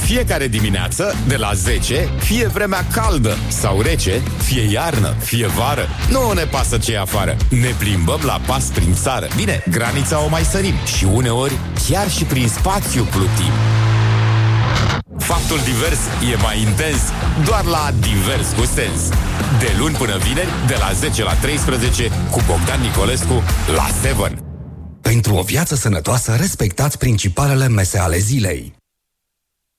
fiecare dimineață, de la 10, fie vremea caldă sau rece, fie iarnă, fie vară, nu ne pasă ce e afară. Ne plimbăm la pas prin țară. Bine, granița o mai sărim și uneori chiar și prin spațiu plutim. Faptul divers e mai intens doar la Divers cu Sens. De luni până vineri, de la 10 la 13, cu Bogdan Nicolescu la 7. Pentru o viață sănătoasă, respectați principalele mese ale zilei.